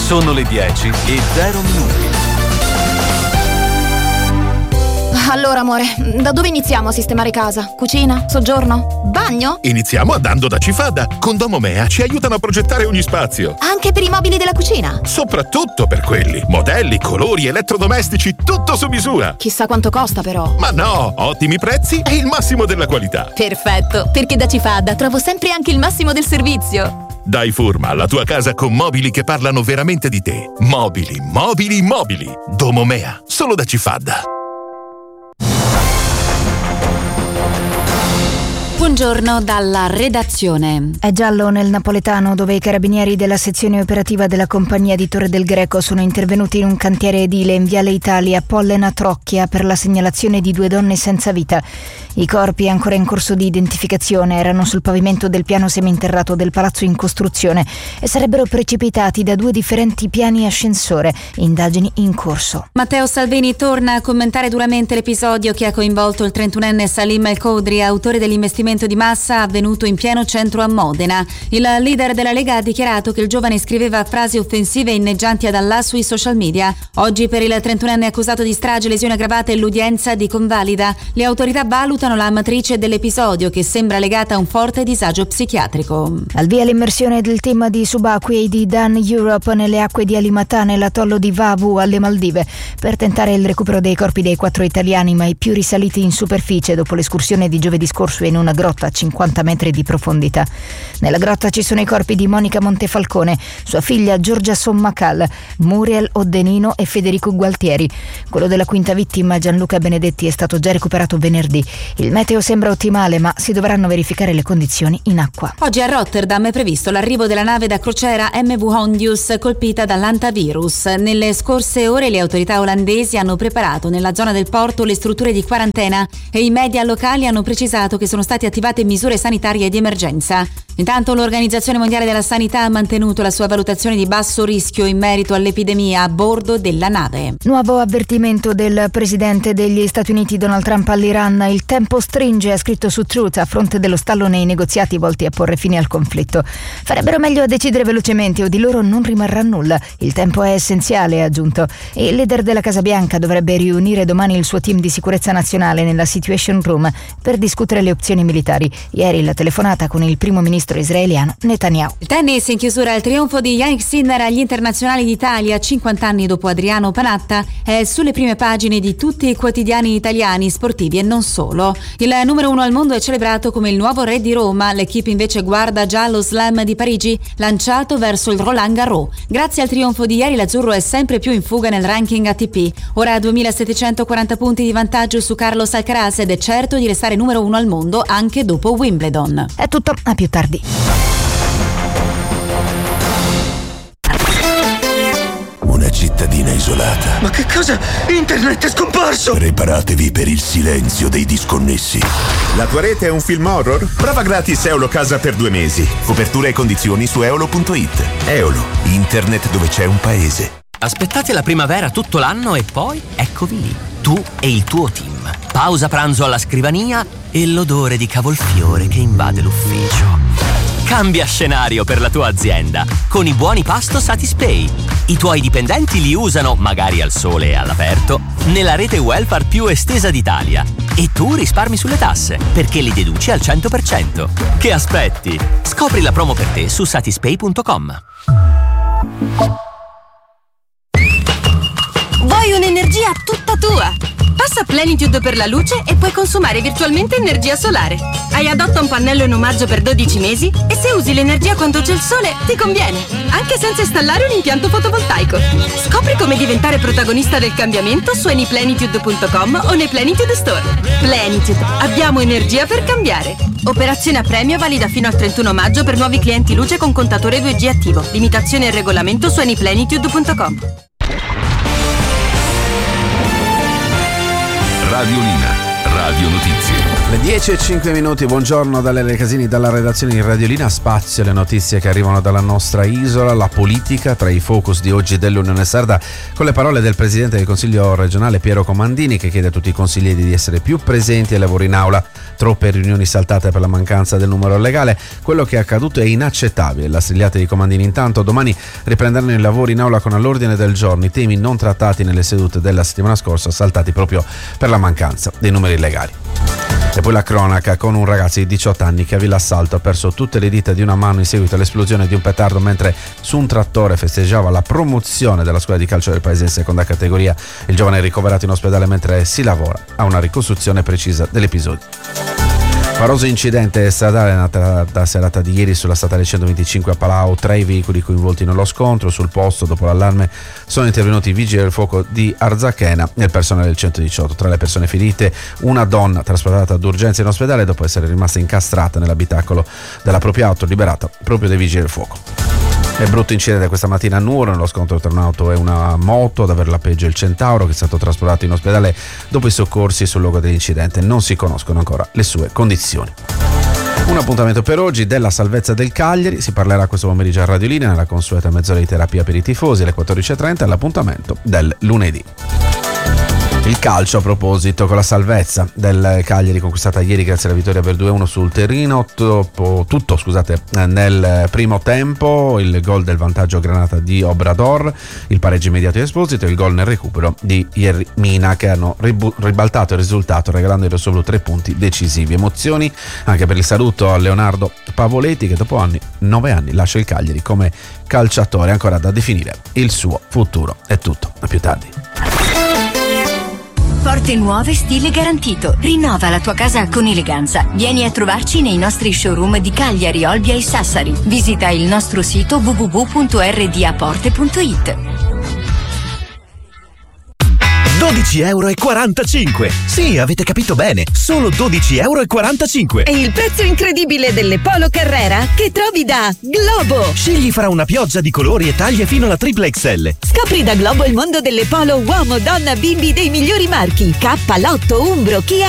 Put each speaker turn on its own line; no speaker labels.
Sono le 10:00.
Allora, amore, da dove iniziamo a sistemare casa? Cucina? Soggiorno? Bagno?
Iniziamo andando da Cifada. Con Domomea ci aiutano a progettare ogni spazio.
Anche per i mobili della cucina?
Soprattutto per quelli. Modelli, colori, elettrodomestici, tutto su misura.
Chissà quanto costa, però.
Ma no, ottimi prezzi e il massimo della qualità.
Perfetto, perché da Cifada trovo sempre anche il massimo del servizio.
Dai forma alla tua casa con mobili che parlano veramente di te. Mobili, mobili, mobili. Domomea, solo da Cifada.
Buongiorno dalla redazione.
È giallo nel napoletano, dove i carabinieri della sezione operativa della compagnia di Torre del Greco sono intervenuti in un cantiere edile in Viale Italia, Pollena Trocchia, per la segnalazione di 2 donne senza vita. I corpi, ancora in corso di identificazione, erano sul pavimento del piano seminterrato del palazzo in costruzione e sarebbero precipitati da 2 differenti piani ascensore. Indagini in corso.
Matteo Salvini torna a commentare duramente l'episodio che ha coinvolto il 31enne Salim El Khodri, autore dell'investimento di massa avvenuto in pieno centro a Modena. Il leader della Lega ha dichiarato che il giovane scriveva frasi offensive e inneggianti ad Allah sui social media. Oggi per il 31enne accusato di strage, lesione aggravata e l'udienza di convalida. Le autorità valutano la matrice dell'episodio, che sembra legata a un forte disagio psichiatrico.
Al via l'immersione del team di subacquei di Dan Europe nelle acque di Alimatà, nell'atollo di Vavu alle Maldive, per tentare il recupero dei corpi dei 4 italiani mai più risaliti in superficie dopo l'escursione di giovedì scorso in una grotta a 50 metri di profondità. Nella grotta ci sono i corpi di Monica Montefalcone, sua figlia Giorgia Sommacal, Muriel Oddenino e Federico Gualtieri. Quello della quinta vittima, Gianluca Benedetti, è stato già recuperato venerdì. Il meteo sembra ottimale, ma si dovranno verificare le condizioni in acqua.
Oggi a Rotterdam è previsto l'arrivo della nave da crociera MV Hondius, colpita dall'antavirus. Nelle scorse ore le autorità olandesi hanno preparato nella zona del porto le strutture di quarantena e i media locali hanno precisato che sono state attivate misure sanitarie di emergenza. Intanto l'Organizzazione Mondiale della Sanità ha mantenuto la sua valutazione di basso rischio in merito all'epidemia a bordo della nave.
Nuovo avvertimento del presidente degli Stati Uniti Donald Trump all'Iran. Il tempo stringe, ha scritto su Truth, a fronte dello stallo nei negoziati volti a porre fine al conflitto. Farebbero meglio a decidere velocemente o di loro non rimarrà nulla. Il tempo è essenziale, ha aggiunto. Il leader della Casa Bianca dovrebbe riunire domani il suo team di sicurezza nazionale nella Situation Room per discutere le opzioni militari. Ieri la telefonata con il primo ministro israeliano Netanyahu.
Il tennis in chiusura, il trionfo di Jannik Sinner agli internazionali d'Italia 50 anni dopo Adriano Panatta è sulle prime pagine di tutti i quotidiani italiani, sportivi e non solo. Il numero 1 al mondo è celebrato come il nuovo re di Roma, l'equipe invece guarda già allo Slam di Parigi lanciato verso il Roland Garros. Grazie al trionfo di ieri l'azzurro è sempre più in fuga nel ranking ATP, ora ha 2740 punti di vantaggio su Carlos Alcaraz ed è certo di restare numero 1 al mondo anche dopo Wimbledon.
È tutto, a più tardi.
Una cittadina isolata.
Ma che cosa? Internet è scomparso!
Preparatevi per il silenzio dei disconnessi.
La tua rete è un film horror? Prova gratis Eolo Casa per 2 mesi. Copertura e condizioni su eolo.it. Eolo, internet dove c'è un paese.
Aspettate la primavera tutto l'anno e poi eccovi lì, tu e il tuo team. Pausa pranzo alla scrivania e l'odore di cavolfiore che invade l'ufficio. Cambia scenario per la tua azienda con i buoni pasto Satispay. I tuoi dipendenti li usano, magari al sole e all'aperto, nella rete welfare più estesa d'Italia. E tu risparmi sulle tasse, perché li deduci al 100%. Che aspetti? Scopri la promo per te su satispay.com.
Vuoi un'energia tutta tua? Passa Plenitude per la luce e puoi consumare virtualmente energia solare. Hai adotta un pannello in omaggio per 12 mesi e se usi l'energia quando c'è il sole ti conviene, anche senza installare un impianto fotovoltaico. Scopri come diventare protagonista del cambiamento su anyplenitude.com o nei Plenitude Store. Plenitude, abbiamo energia per cambiare. Operazione a premio valida fino al 31 maggio per nuovi clienti luce con contatore 2G attivo. Limitazioni e regolamento su anyplenitude.com.
Radiolina, Radio Notizie.
Le 10:05, buongiorno dalle Casini, dalla redazione di Radiolina. Spazio alle notizie che arrivano dalla nostra isola, la politica tra i focus di oggi dell'Unione Sarda, con le parole del presidente del Consiglio regionale Piero Comandini, che chiede a tutti i consiglieri di essere più presenti ai lavori in aula. Troppe riunioni saltate per la mancanza del numero legale. Quello che è accaduto è inaccettabile. La strigliata di Comandini. Intanto domani riprenderanno i lavori in aula con all'ordine del giorno i temi non trattati nelle sedute della settimana scorsa, saltati proprio per la mancanza dei numeri legali. E poi la cronaca con un ragazzo di 18 anni che a Villa Assalto ha perso tutte le dita di una mano in seguito all'esplosione di un petardo mentre su un trattore festeggiava la promozione della squadra di calcio del paese in seconda categoria. Il giovane è ricoverato in ospedale mentre si lavora a una ricostruzione precisa dell'episodio. Famoso incidente stradale nata da serata di ieri sulla statale 125 a Palau. 3 veicoli coinvolti nello scontro. Sul posto, dopo l'allarme, sono intervenuti i vigili del fuoco di Arzachena e il personale del 118. Tra le persone ferite, una donna trasportata d'urgenza in ospedale dopo essere rimasta incastrata nell'abitacolo della propria auto, liberata proprio dai vigili del fuoco. È brutto incidente questa mattina a Nuoro, nello scontro tra un'auto e una moto. Ad averla peggio il Centauro, che è stato trasportato in ospedale dopo i soccorsi sul luogo dell'incidente. Non si conoscono ancora le sue condizioni. Un appuntamento per oggi della salvezza del Cagliari. Si parlerà questo pomeriggio a Radiolina nella consueta mezz'ora di terapia per i tifosi alle 14:30, all'appuntamento del lunedì. Il calcio, a proposito, con la salvezza del Cagliari conquistata ieri grazie alla vittoria per 2-1 sul Terino. Tutto nel primo tempo, il gol del vantaggio Granata di Obrador, il pareggio immediato di Esposito e il gol nel recupero di Mina, che hanno ribaltato il risultato regalando ai rossoblù 3 punti decisivi. Emozioni anche per il saluto a Leonardo Pavoletti, che dopo 9 anni lascia il Cagliari come calciatore, ancora da definire il suo futuro. È tutto, a più tardi.
Porte nuove, stile garantito. Rinnova la tua casa con eleganza. Vieni a trovarci nei nostri showroom di Cagliari, Olbia e Sassari. Visita il nostro sito www.rdaporte.it.
12,45 €. Sì, avete capito bene, solo 12,45 €.
È il prezzo incredibile delle Polo Carrera che trovi da Globo.
Scegli fra una pioggia di colori e taglie fino alla triple XL.
Scopri da Globo il mondo delle Polo uomo, donna, bimbi dei migliori marchi. K, Lotto, Umbro, Kia